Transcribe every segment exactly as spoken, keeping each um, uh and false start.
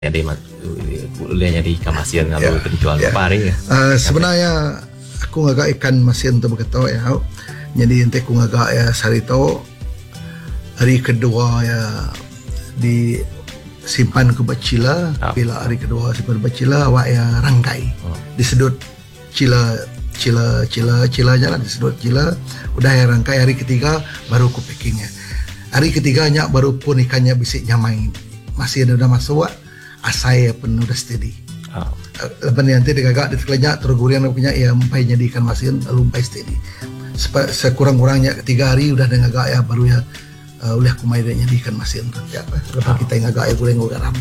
Jadi boleh jadi ikan masin lalu Ya, terjual ya. berapa hari ya? Uh, sebenarnya aku ngagak ikan masin tu berkata ya. Jadi nanti aku ngagak ya sarito hari kedua ya di simpan ke bacila. Oh. Bila hari kedua simpan bacila awak ya rangkai. Oh. Disedut cila cila cila cilanya lah disedut cila. Udah ya rangkai hari ketiga baru aku packingnya. Hari ketiganya baru pun ikannya bisa nyamai. Masih ada udah masuk wak. Asai pun udah steady. Oh. Lepas ni nanti dia gagak, dia terkelajak, terus gurian punya, ya umpai jadi ikan masin, lalu umpai steady. Sepa, sekurang-kurangnya tiga hari udah dia gagak ya, baru ya uh, boleh aku main dia jadi ikan masin. Ya, lepas oh. kita yang gagak ya boleh garam.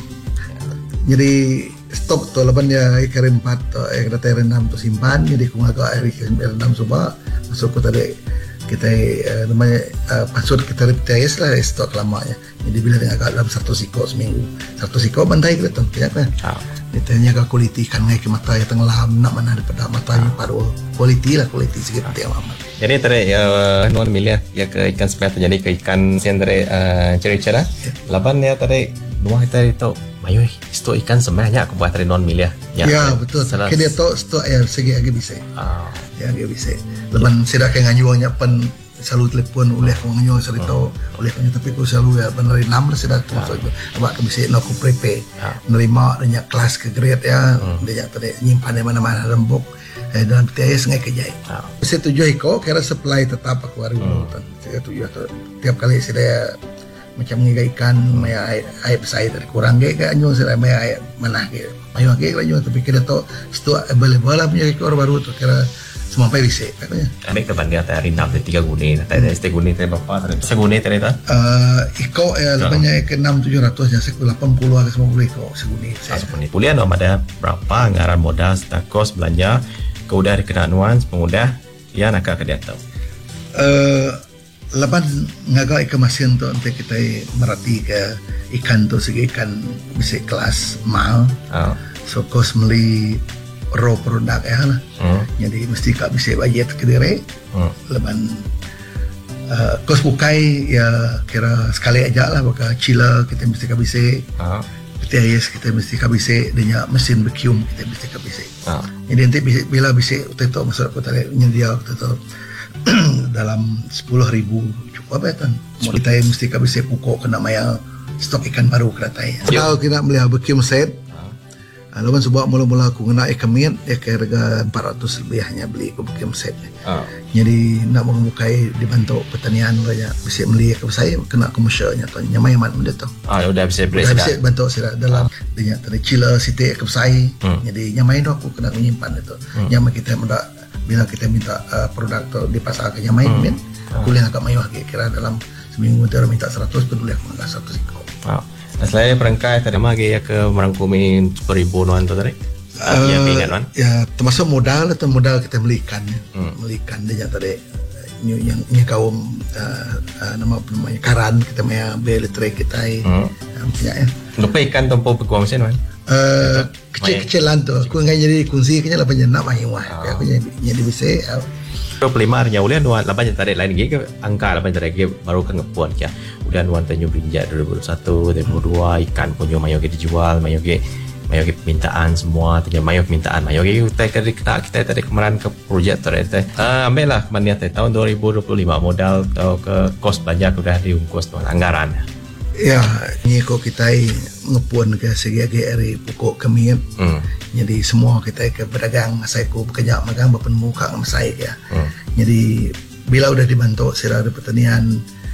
Jadi stop tu, lepas dia ikan empat, ikan teri enam tu simpan, jadi aku gagak ikan enam coba, masuk ke tadi kita uh, namanya uh, password kita repeat lah stok lamanya. Jadi bila dia agak dalam satu siko seminggu, satu siko bandai kita tu, ya kan? Oh. Ditanya ke kualiti kan ngai ke mata ya tengah lam nak mana daripada matanya oh. Paru kualiti lah kualiti sikit oh. Tiap amat. Jadi tadi uh, non milih ya ke ikan sepat jadi ke ikan sian dari uh, cerita ya. Laban ya tadi dua kita itu mayu stok ikan sebenarnya aku buat tadi non milih ya. Ya betul. Ke dia tu stok ya segi agak bisa. Oh. Ya agak bisa. Leban sidak yang nganyuangnya pen selalu telepon oleh aku nganyuang cerita oleh kanya tapi aku selalu ya benar enam lah sidak tu maksud itu. Abak aku bisa nak aku prepare nerima banyak kelas ke grade ya. Dia tadi nyimpan di mana-mana rembuk. Eh, dalam P T I S sengai kejai. Oh. Saya tujuh iko kira supply tetap aku hari hmm. Hutan. Saya tujuh tu tiap kali saya macam ngigai ikan hmm. maya air, air besar dari kurang ge ke anjung saya maya air mana ge. Mayu ge anjung tapi kira tu stok available lah punya ekor baru tu kira semampai bisa katanya. Ambil ke bandar tadi enam dari tiga guni, tadi S T guni tadi berapa? Tadi seguni tadi tu? Uh, iko ya lebihnya ke enam tujuh ratus ya sekitar lapan puluh ke sembilan puluh iko seguni. Seguni. Pulian nom ada berapa anggaran modal, kos belanja, keudah dikenaan pengudah, ya nak ke dia tahu. Uh, Lepas ngagak ikan masin tu nanti kita merhati ke ikan tu segi ikan bisa kelas mahal. Oh. So kos beli raw produk ya lah. Hmm. Jadi mesti kak bisa budget ke diri. Hmm. Lepas uh, kos bukai ya kira sekali aja lah baka cila kita mesti kak bisa. Oh. P T I S kita mesti kak bisa dengan mesin vacuum kita mesti kak bisa. Oh. Jadi nanti bisa, bila bisa kita tu masyarakat kita nyedia kita tu dalam sepuluh ribu cukup apa kan? Kita mesti kak bisa pukul kena maya stok ikan baru keratai. Kalau kita beli vacuum set. Lalu sebab mula-mula aku kena ikan mint ya ke harga empat ratus lebih hanya beli aku vacuum set. Oh. Jadi nak membukai dibantu pertanian banyak bisa beli ke saya kena komersialnya tu nyamai amat benda tu. Ah udah bisa beli sudah. Bisa bantu saya dalam oh. Dia tadi cila siti ke saya. Hmm. Jadi nyamai tu aku kena menyimpan itu. Hmm. Nyamai kita muda bila kita minta uh, produk tu di pasar ke nyamai hmm. Mint. Oh. Boleh agak mayuh kira dalam seminggu kita minta seratus peduli aku enggak seratus iko. Oh. Selain perangkai tadi mah ya ke merangkumi seribu nuan tu tadi. Uh, ya ingat nuan. Ya termasuk modal atau modal kita belikan, hmm. belikan dia tadi yang yang ini kaum uh, uh, nama namanya karan kita maya beli elektrik kita hmm. uh, punya ya. Lupa ikan tempo pekuang mesin nuan. Uh, kecil-kecilan tu. Aku enggak jadi kunci kenya lapan jenak mayu wah. Oh. Aku jadi jadi bisa. Uh, dua puluh lima harinya ulian nuan lapan tadi lain lagi ke angka lapan tadi baru ke ngepuan ya. Udah nuan tanyo belinjak dua ribu satu, dua ribu dua ikan punyo mayo ke dijual, mayo ke mayo ke permintaan semua, tanyo mayo permintaan, mayo ke kita kita kita tadi kemarin ke projek tadi teh. Ah ambil lah kemarin teh tahun dua ribu dua puluh lima modal atau ke kos belanja udah diungkus tuan anggaran. Ya, ni kok kita ngepuan ke segi agi pokok kami. Hmm. Jadi semua kita ke berdagang, saya ku bekerja magang berpemuka sama saya ya. Hmm. Jadi bila udah dibantu secara pertanian,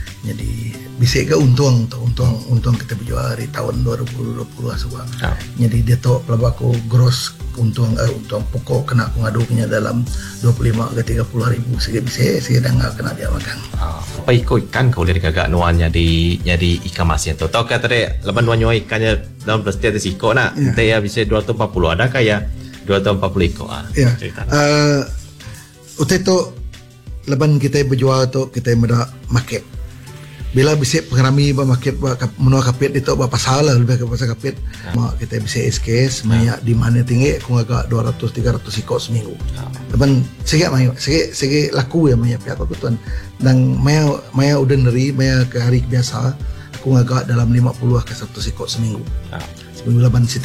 jadi bisa ke untung tu untung untung kita berjual di tahun dua ribu dua puluh asal. Oh. Jadi dia tu pelabak aku gross untung eh, untung pokok kena aku ngadu punya dalam dua puluh lima ke tiga puluh ribu segi bisa segi dah enggak kena dia makan. Oh. Apa ikut ikan kau dari gagak nuan jadi jadi ikan masin tu. Tahu kata dia lepas nuan nyoi ikannya dalam plastik ada siko nak. Yeah. Dia bisa dua ratus empat puluh ada kaya dua ratus empat puluh ikut ah. Ya. Uh, utai tu lepas kita berjual tu kita meda market. Bila bisa pengrami ba market ba menua kapit itu ba pasal lah lebih ke pasal kapit. Ya. Mak kita bisa S K S maya di mana tinggi aku agak dua ratus tiga ratus ikut seminggu. Ya. Lepas segi maya segi segi laku ya maya pihak aku tuan. Dan maya maya ordinary maya ke hari biasa aku agak dalam lima puluh ke seratus ikut seminggu. Ya. Laban